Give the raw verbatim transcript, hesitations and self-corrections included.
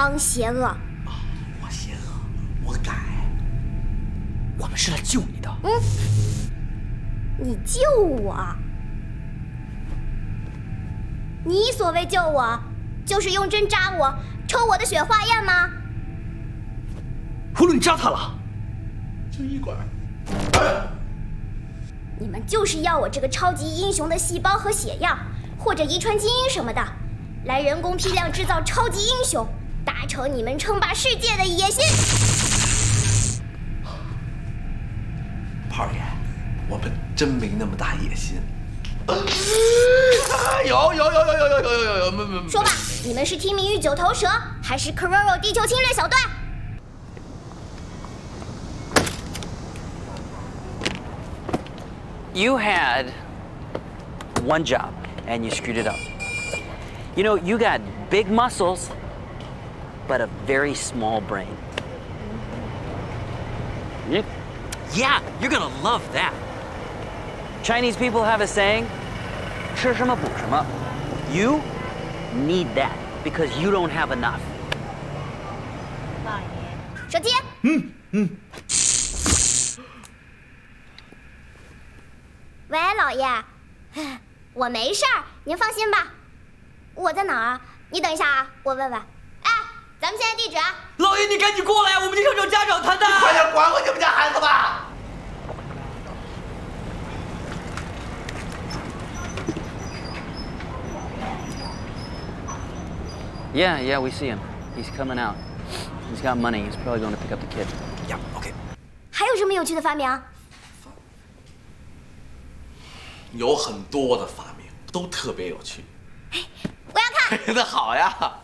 常邪恶。 啊，我邪恶，我改。 我们是来救你的。 嗯，你救我？你所谓救我，就是用针扎我，抽我的血化验吗？ 葫芦，你扎他了？ 就一管。 你们就是要我这个超级英雄的细胞和血样，或者遗传基因什么的，来人工批量制造超级英雄，达成你们称霸世界的野心。 炮爷，我们真没那么大野心。有有有有有有有有有没没。 说吧，你们是听命于九头蛇，还是 Keroro 地球侵略小队？ You had one job, and you screwed it up. You know, you got big muscles, but a very small brain. Yeah, yeah, you're gonna love that. Chinese people have a saying, 吃什么补什么. You need that because you don't have enough. 手机。 嗯嗯。 喂，老爷，我没事儿，您放心吧。我在哪儿啊？你等一下啊，我问问。哎，咱们现在地址啊？ 老爷，你赶紧过来，我们经常找家长谈谈。 快点管管你们家孩子吧！ Yeah, yeah, we see him. He's coming out. He's got money. He's probably going to pick up the kid. Yeah, OK. 还有什么有趣的发明？ 有很多的发明都特别有趣。 我要看。 那好呀。